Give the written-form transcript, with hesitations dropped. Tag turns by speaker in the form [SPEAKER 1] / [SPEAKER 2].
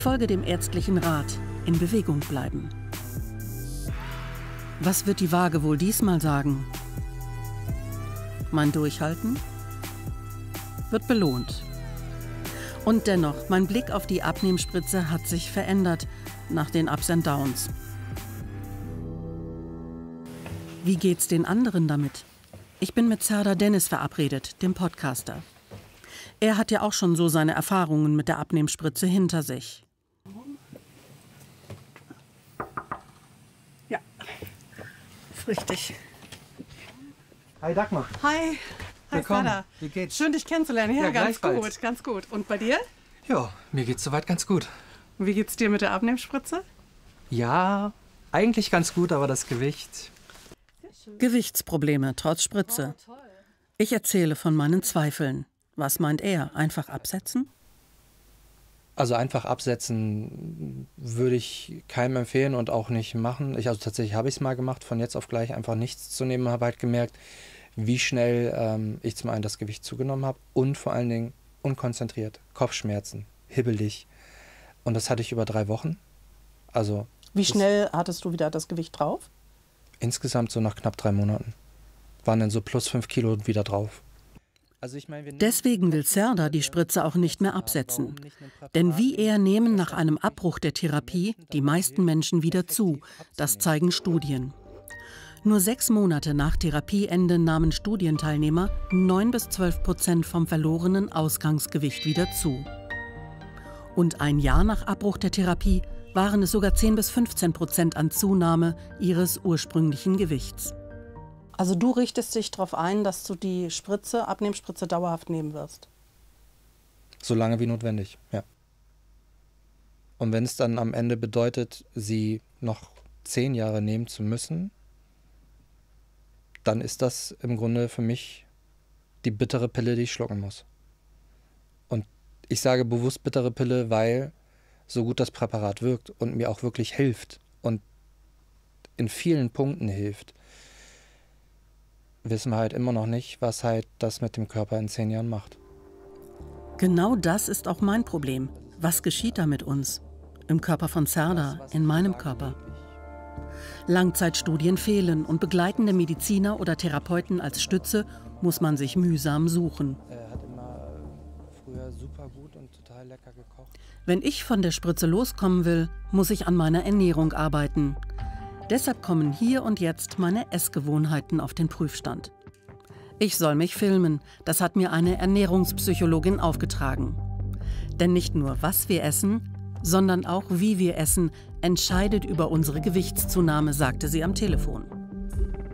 [SPEAKER 1] Folge dem ärztlichen Rat, in Bewegung bleiben. Was wird die Waage wohl diesmal sagen? Mein Durchhalten wird belohnt. Und dennoch, mein Blick auf die Abnehmspritze hat sich verändert nach den Ups and Downs. Wie geht's den anderen damit? Ich bin mit Serdar Deniz verabredet, dem Podcaster. Er hat ja auch schon so seine Erfahrungen mit der Abnehmspritze hinter sich. Ja, ist richtig.
[SPEAKER 2] Hi Dagmar.
[SPEAKER 3] Hi. Hi Serdar.
[SPEAKER 2] Wie geht's?
[SPEAKER 3] Schön, dich kennenzulernen. Ja, ganz
[SPEAKER 2] gleichfalls.
[SPEAKER 3] gut, ganz gut. Und bei dir?
[SPEAKER 2] Ja, mir geht's soweit ganz gut.
[SPEAKER 3] Wie geht's dir mit der Abnehmspritze?
[SPEAKER 2] Ja, eigentlich ganz gut, aber das Gewicht...
[SPEAKER 1] Gewichtsprobleme trotz Spritze. Ich erzähle von meinen Zweifeln. Was meint er? Einfach absetzen?
[SPEAKER 2] Also einfach absetzen würde ich keinem empfehlen und auch nicht machen. Also tatsächlich habe ich es mal gemacht, von jetzt auf gleich einfach nichts zu nehmen, habe halt gemerkt, wie schnell ich zum einen das Gewicht zugenommen habe und vor allen Dingen unkonzentriert, Kopfschmerzen, hibbelig. Und das hatte ich über 3 Wochen. Also
[SPEAKER 3] Wie schnell hattest du wieder das Gewicht drauf?
[SPEAKER 2] insgesamt so nach knapp 3 Monaten. Waren dann so plus 5 Kilo wieder drauf. Also ich meine,
[SPEAKER 1] Deswegen will Serdar die Spritze auch nicht mehr absetzen. Denn wie er nehmen nach einem Abbruch der Therapie die meisten Menschen wieder zu. Das zeigen Studien. Nur 6 Monate nach Therapieende nahmen Studienteilnehmer 9–12% vom verlorenen Ausgangsgewicht wieder zu. Und ein Jahr nach Abbruch der Therapie waren es sogar 10–15% an Zunahme ihres ursprünglichen Gewichts.
[SPEAKER 3] Also du richtest dich darauf ein, dass du die Abnehmspritze dauerhaft nehmen wirst?
[SPEAKER 2] So lange wie notwendig, ja. Und wenn es dann am Ende bedeutet, sie noch 10 Jahre nehmen zu müssen, dann ist das im Grunde für mich die bittere Pille, die ich schlucken muss. Und ich sage bewusst bittere Pille, weil so gut das Präparat wirkt und mir auch wirklich hilft und in vielen Punkten hilft, wissen wir halt immer noch nicht, was halt das mit dem Körper in 10 Jahren macht.
[SPEAKER 1] Genau das ist auch mein Problem. Was geschieht da mit uns? Im Körper von Serdar, in meinem Körper. Langzeitstudien fehlen und begleitende Mediziner oder Therapeuten als Stütze muss man sich mühsam suchen.
[SPEAKER 2] Er hat immer früher super gut und total lecker gekocht.
[SPEAKER 1] Wenn ich von der Spritze loskommen will, muss ich an meiner Ernährung arbeiten. Deshalb kommen hier und jetzt meine Essgewohnheiten auf den Prüfstand. Ich soll mich filmen, das hat mir eine Ernährungspsychologin aufgetragen. Denn nicht nur was wir essen, sondern auch wie wir essen, entscheidet über unsere Gewichtszunahme, sagte sie am Telefon.